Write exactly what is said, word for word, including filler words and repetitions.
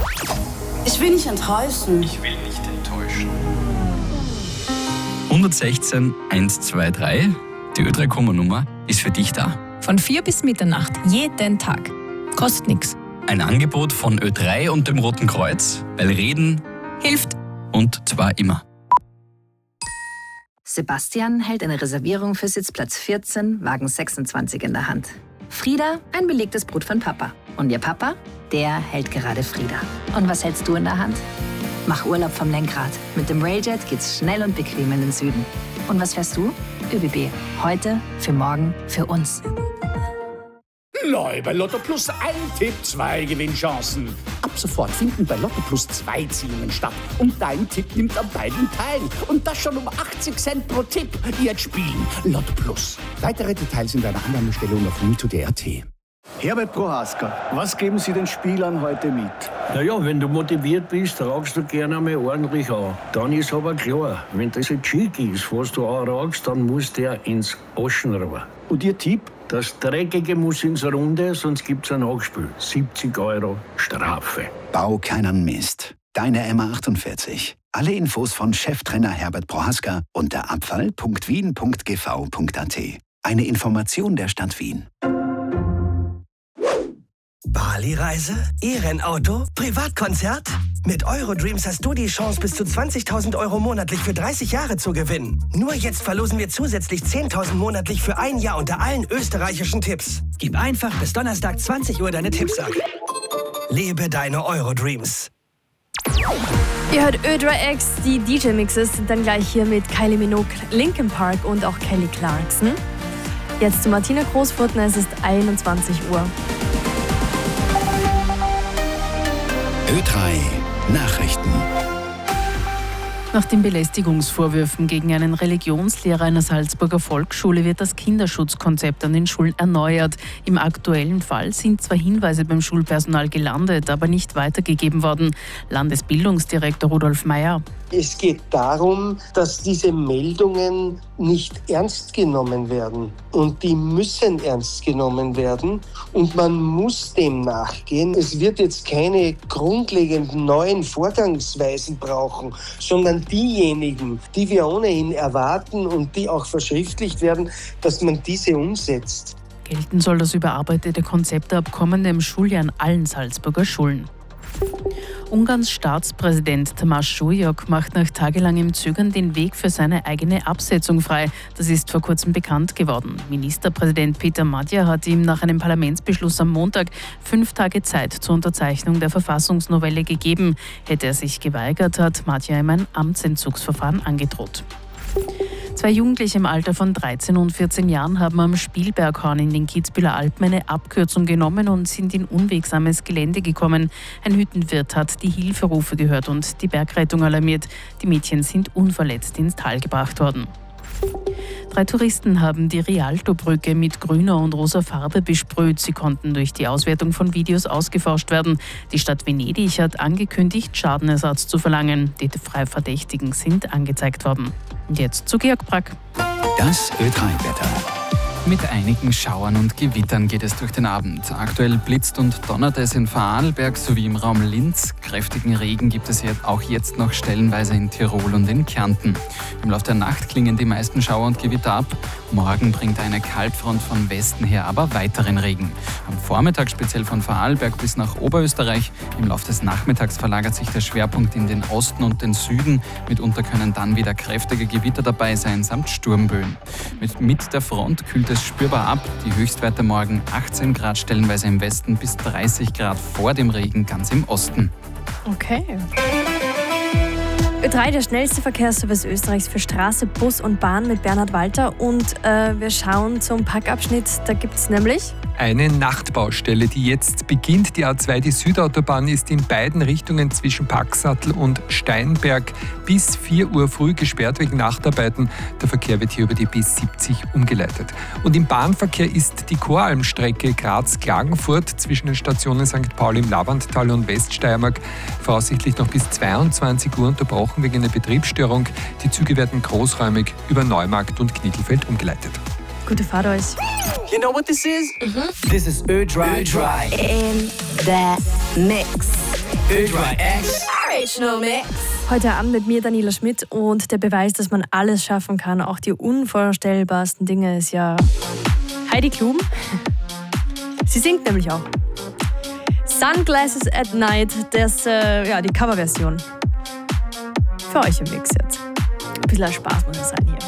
Ich will nicht enttäuschen. Ich will nicht enttäuschen. hundertsechzehn hundertzweiundzwanzig, die Ö drei Komma-Nummer, ist für dich da. Von vier bis Mitternacht, jeden Tag. Kostet nichts. Ein Angebot von Ö drei und dem Roten Kreuz, weil Reden hilft und zwar immer. Sebastian hält eine Reservierung für Sitzplatz vierzehn, Wagen sechsundzwanzig in der Hand. Frieda ein belegtes Brot von Papa. Und ihr Papa, der hält gerade Frieda. Und was hältst du in der Hand? Mach Urlaub vom Lenkrad. Mit dem Railjet geht's schnell und bequem in den Süden. Und was fährst du? ÖBB. Heute, für morgen, für uns. Neu bei Lotto Plus ein Tipp, zwei Gewinnchancen. Ab sofort finden bei Lotto Plus zwei Ziehungen statt. Und dein Tipp nimmt an beiden teil. Und das schon um achtzig Cent pro Tipp. Jetzt spielen. Lotto Plus. Weitere Details in deiner Annahmestellung auf win punkt d punkt a t. Herbert Prohaska, was geben Sie den Spielern heute mit? Naja, wenn du motiviert bist, rauchst du gerne einmal ordentlich an. Dann ist aber klar, wenn das ein Chick ist, was du anrauchst, dann muss der ins Aschenrohr. Und Ihr Tipp? Das Dreckige muss ins Runde, sonst gibt's ein Nachspiel. siebzig Euro Strafe. Bau keinen Mist. Deine M A achtundvierzig. Alle Infos von Cheftrainer Herbert Prohaska unter abfall punkt wien punkt g v punkt a t. Eine Information der Stadt Wien. Bali-Reise? E-Rennauto? Privatkonzert? Mit Eurodreams hast du die Chance, bis zu zwanzigtausend Euro monatlich für dreißig Jahre zu gewinnen. Nur jetzt verlosen wir zusätzlich zehntausend monatlich für ein Jahr unter allen österreichischen Tipps. Gib einfach bis Donnerstag zwanzig Uhr deine Tipps ab. Lebe deine Eurodreams. Ihr hört Ö drei X, die D J-Mixes sind dann gleich hier mit Kylie Minogue, Linkin Park und auch Kelly Clarkson. Jetzt zu Martina Großfurtner, es ist einundzwanzig Uhr. Ö drei Nachrichten. Nach den Belästigungsvorwürfen gegen einen Religionslehrer einer Salzburger Volksschule wird das Kinderschutzkonzept an den Schulen erneuert. Im aktuellen Fall sind zwar Hinweise beim Schulpersonal gelandet, aber nicht weitergegeben worden. Landesbildungsdirektor Rudolf Mayer. Es geht darum, dass diese Meldungen nicht ernst genommen werden. Und die müssen ernst genommen werden. Und man muss dem nachgehen. Es wird jetzt keine grundlegend neuen Vorgangsweisen brauchen, sondern diejenigen, die wir ohnehin erwarten und die auch verschriftlicht werden, dass man diese umsetzt. Gelten soll das überarbeitete Konzept ab kommendem Schuljahr an allen Salzburger Schulen. Ungarns Staatspräsident Tamás Sujok macht nach tagelangem Zögern den Weg für seine eigene Absetzung frei. Das ist vor kurzem bekannt geworden. Ministerpräsident Peter Magyar hat ihm nach einem Parlamentsbeschluss am Montag fünf Tage Zeit zur Unterzeichnung der Verfassungsnovelle gegeben. Hätte er sich geweigert, hat Magyar ihm ein Amtsentzugsverfahren angedroht. Zwei Jugendliche im Alter von dreizehn und vierzehn Jahren haben am Spielberghorn in den Kitzbüheler Alpen eine Abkürzung genommen und sind in unwegsames Gelände gekommen. Ein Hüttenwirt hat die Hilferufe gehört und die Bergrettung alarmiert. Die Mädchen sind unverletzt ins Tal gebracht worden. Drei Touristen haben die Rialto-Brücke mit grüner und rosa Farbe besprüht. Sie konnten durch die Auswertung von Videos ausgeforscht werden. Die Stadt Venedig hat angekündigt, Schadenersatz zu verlangen. Die drei Verdächtigen sind angezeigt worden. Und jetzt zu Georg Brack. Das Ö drei Wetter. Mit einigen Schauern und Gewittern geht es durch den Abend. Aktuell blitzt und donnert es in Vorarlberg sowie im Raum Linz. Kräftigen Regen gibt es auch jetzt noch stellenweise in Tirol und in Kärnten. Im Laufe der Nacht klingen die meisten Schauer und Gewitter ab. Morgen bringt eine Kaltfront von Westen her aber weiteren Regen. Am Vormittag speziell von Vorarlberg bis nach Oberösterreich. Im Laufe des Nachmittags verlagert sich der Schwerpunkt in den Osten und den Süden. Mitunter können dann wieder kräftige Gewitter dabei sein, samt Sturmböen. Mit, mit der Front kühlt es spürbar ab. Die Höchstwerte morgen achtzehn Grad stellenweise im Westen bis dreißig Grad vor dem Regen ganz im Osten. Okay. Ö drei, der schnellste Verkehrsservice Österreichs für Straße, Bus und Bahn mit Bernhard Walter. Und äh, wir schauen zum Packabschnitt. Da gibt es nämlich eine Nachtbaustelle, die jetzt beginnt. Die A zwei, die Südautobahn, ist in beiden Richtungen zwischen Packsattel und Steinberg bis vier Uhr früh gesperrt wegen Nachtarbeiten. Der Verkehr wird hier über die B siebzig umgeleitet. Und im Bahnverkehr ist die Choralmstrecke Graz-Klagenfurt zwischen den Stationen Sankt Pauli im Lavanttal und Weststeiermark voraussichtlich noch bis zweiundzwanzig Uhr unterbrochen wegen einer Betriebsstörung. Die Züge werden großräumig über Neumarkt und Knittelfeld umgeleitet. Gute Fahrt euch. You know what this is? Mm-hmm. This is Ö drei. In the mix. Ö-drei X Original Mix. Heute Abend mit mir Daniela Schmidt und der Beweis, dass man alles schaffen kann, auch die unvorstellbarsten Dinge, ist ja Heidi Klum. Sie singt nämlich auch. Sunglasses at Night, das, äh, ja, die Coverversion. Für euch im Mix jetzt. Ein bisschen Spaß muss es sein.